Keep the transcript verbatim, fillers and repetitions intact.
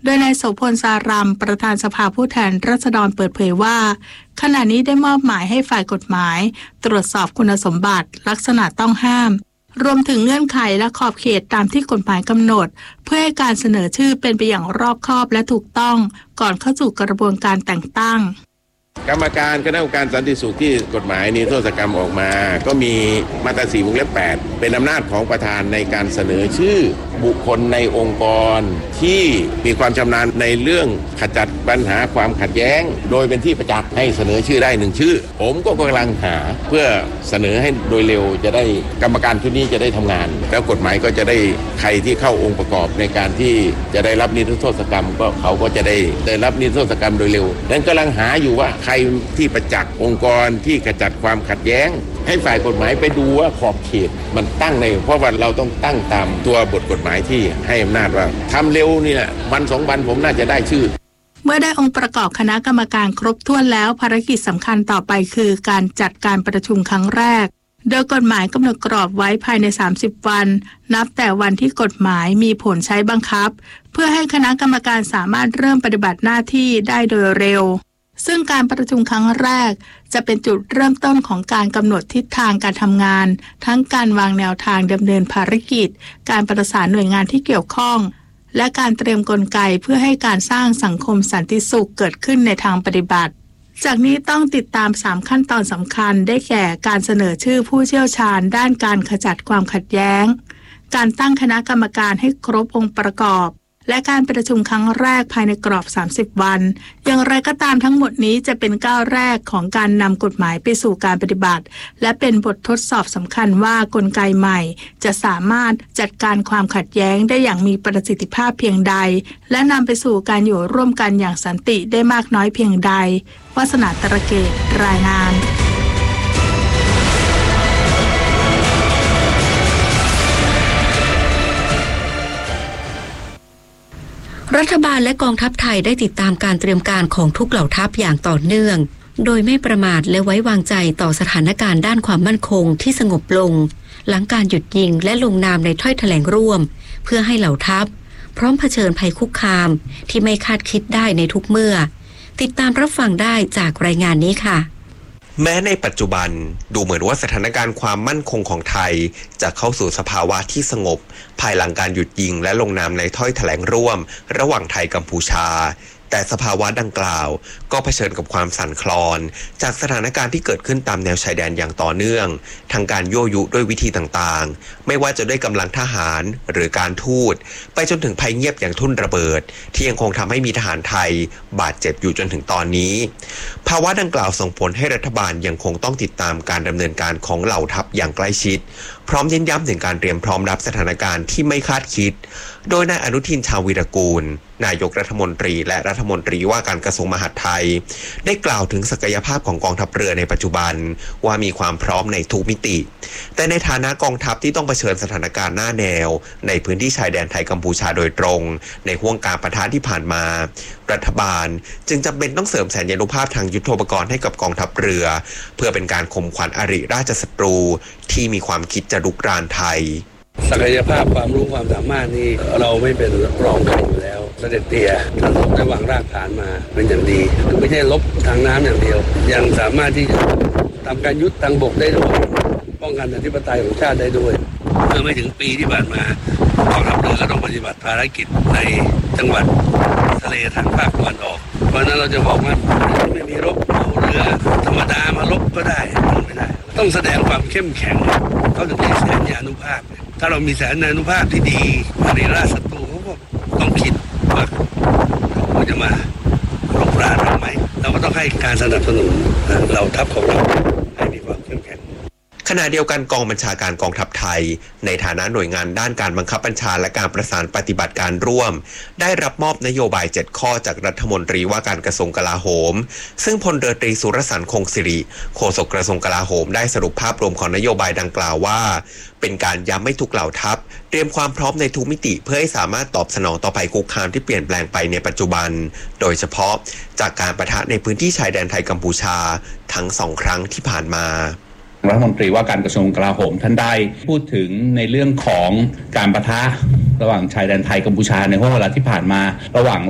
ยนายโสพลสารัมประธานสภาผู้แทนราษฎรเปิดเผยว่าขณะนี้ได้มอบหมายให้ฝ่ายกฎหมายตรวจสอบคุณสมบัติลักษณะต้องห้ามรวมถึงเงื่อนไขและขอบเขตตามที่กฎหมายกำหนดเพื่อให้การเสนอชื่อเป็นไปอย่างรอบคอบและถูกต้องก่อนเข้าสู่กระบวนการแต่งตั้งกรรมการคณะกรรมการสันติสุขที่กฎหมายนิรโทษกรรมออกมาก็มีมาตราสี่วงเล็บแปดเป็นอำนาจของประธานในการเสนอชื่อบุคคลในองค์กรที่มีความชำนาญในเรื่องขจัดปัญหาความขัดแย้งโดยเป็นที่ประจักษ์ให้เสนอชื่อได้หนึ่งชื่อผมก็กำลังหาเพื่อเสนอให้โดยเร็วจะได้กรรมการชุดนี้จะได้ทำงานแล้วกฎหมายก็จะได้ใครที่เข้าองค์ประกอบในการที่จะได้รับนิรโทษกรรมก็เขาก็จะได้ได้รับนิรโทษกรรมโดยเร็วนั้นกำลังหาอยู่ว่าใครที่ประจักษ์องค์กรที่ขจัดความขัดแย้งให้ฝ่ายกฎหมายไปดูว่าขอบเขตมันตั้งในเพราะว่าเราต้องตั้งตามตัวบทกฎหมายที่ให้อำนาจว่าทำเร็วนี่แหละวันสองวันผมน่าจะได้ชื่อเมื่อได้องค์ประกอบคณะกรรมการครบถ้วนแล้วภารกิจสำคัญต่อไปคือการจัดการประชุมครั้งแรกโดยกฎหมายกำหนดกรอบไว้ภายในสามสิบวันนับแต่วันที่กฎหมายมีผลใช้บังคับเพื่อให้คณะกรรมการสามารถเริ่มปฏิบัติหน้าที่ได้โดยเร็วซึ่งการประชุมครั้งแรกจะเป็นจุดเริ่มต้นของการกำหนดทิศทางการทำงานทั้งการวางแนวทางดำเนินภารกิจการประสานหน่วยงานที่เกี่ยวข้องและการเตรียมกลไกเพื่อให้การสร้างสังคมสันติสุขเกิดขึ้นในทางปฏิบัติจากนี้ต้องติดตามสามขั้นตอนสำคัญได้แก่การเสนอชื่อผู้เชี่ยวชาญด้านการขจัดความขัดแย้งการตั้งคณะกรรมการให้ครบองค์ประกอบและการประชุมครั้งแรกภายในกรอบสามสิบวันอย่างไรก็ตามทั้งหมดนี้จะเป็นก้าวแรกของการนำกฎหมายไปสู่การปฏิบัติและเป็นบททดสอบสำคัญว่ากลไกใหม่จะสามารถจัดการความขัดแย้งได้อย่างมีประสิทธิภาพเพียงใดและนำไปสู่การอยู่ร่วมกันอย่างสันติได้มากน้อยเพียงใดวาสนาตระเกตรายงานรัฐบาลและกองทัพไทยได้ติดตามการเตรียมการของทุกเหล่าทัพอย่างต่อเนื่องโดยไม่ประมาทและไว้วางใจต่อสถานการณ์ด้านความมั่นคงที่สงบลงหลังการหยุดยิงและลงนามในถ้อยแถลงร่วมเพื่อให้เหล่าทัพพร้อมเผชิญภัยคุกคามที่ไม่คาดคิดได้ในทุกเมื่อติดตามรับฟังได้จากรายงานนี้ค่ะแม้ในปัจจุบันดูเหมือนว่าสถานการณ์ความมั่นคงของไทยจะเข้าสู่สภาวะที่สงบภายหลังการหยุดยิงและลงนามในถ้อยแถลงร่วมระหว่างไทยกัมพูชาแต่สภาวะดังกล่าวก็เผชิญกับความสั่นคลอนจากสถานการณ์ที่เกิดขึ้นตามแนวชายแดนอย่างต่อเนื่องทางการยั่วยุด้วยวิธีต่างๆไม่ว่าจะด้วยกำลังทหารหรือการทูตไปจนถึงภัยเงียบอย่างทุ่นระเบิดที่ยังคงทำให้มีทหารไทยบาดเจ็บอยู่จนถึงตอนนี้ภาวะดังกล่าวส่งผลให้รัฐบาลยังคงต้องติดตามการดำเนินการของเหล่าทัพอย่างใกล้ชิดพร้อมเน้นย้ำถึงการเตรียมพร้อมรับสถานการณ์ที่ไม่คาดคิดโดยนายอนุทินชาญวีรกูลนายกรัฐมนตรีและรัฐมนตรีว่าการกระทรวงมหาดไทยได้กล่าวถึงศักยภาพของกองทัพเรือในปัจจุบันว่ามีความพร้อมในทุกมิติแต่ในฐานะกองทัพที่ต้องเผชิญสถานการณ์หน้าแนวในพื้นที่ชายแดนไทยกัมพูชาโดยตรงในห่วงการปะทะที่ผ่านมารัฐบาลจึงจำเป็นต้องเสริมแสนยานุภาพทางยุทโธปกรณ์ให้กับกองทัพเรือเพื่อเป็นการข่มขวัญอริราชศัตรูที่มีความคิดจะรุกรานไทยศักยภาพความรู้ความสามารถนี้เราไม่เป็นรองใครอยู่แล้วเสด็จเตี่ยท่านได้วางรากฐานมาเป็นอย่างดีคือไม่ใช่ลบทางน้ำอย่างเดียวยังสามารถที่จะทำการยุทธทางบกได้ด้วยป้องกันอธิปไตยของชาติได้ด้วยเมื่อไม่ถึงปีที่ผ่านมากองทัพเรือก็ต้องปฏิบัติภารกิจในจังหวัดทะเลทางภาคตะวันออกเพราะนั้นเราจะบอกว่าไม่มีรบเอาเรือธรรมดามารบก็ได้ไม่ได้ต้องแสดงความเข้มแข็งเขาถึงมีแสนยานุภาพถ้าเรามีแสนยานุภาพที่ดีอริราชศัตรูเขาก็ต้องคิดว่าเขาจะมารุกรานเราไหมเราก็ต้องให้การสนับสนุนเราทัพของเราให้มีความเข้มแข็งขณะเดียวกันกองบัญชาการกองทัพไทยในฐานะหน่วยงานด้านการบังคับบัญชาและการประสานปฏิบัติการร่วมได้รับมอบนโยบายเจ็ดข้อจากรัฐมนตรีว่าการกระทรวงกลาโหมซึ่งพลเรือตรีสุรสันต์คงสิริโฆษกกระทรวงกลาโหมได้สรุปภาพรวมของนโยบายดังกล่าวว่าเป็นการย้ำให้ทุกเหล่าทัพเตรียมความพร้อมในทุกมิติเพื่อให้สามารถตอบสนองต่อภัยคุกคามที่เปลี่ยนแปลงไปในปัจจุบันโดยเฉพาะจากการปะทะในพื้นที่ชายแดนไทยกัมพูชาทั้งสองครั้งที่ผ่านมารัฐมนตรีว่าการกระทรวงกลาโหมท่านได้พูดถึงในเรื่องของการปะทะระหว่างชายแดนไทยกัมพูชาในห่วงเวลาที่ผ่านมาระหว่าง